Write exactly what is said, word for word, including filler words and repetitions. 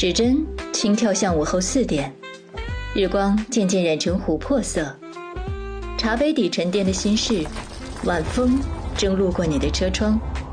指针轻跳向午后四点，日光渐渐染成琥珀色。茶杯底沉淀的心事，晚风正路过你的车窗。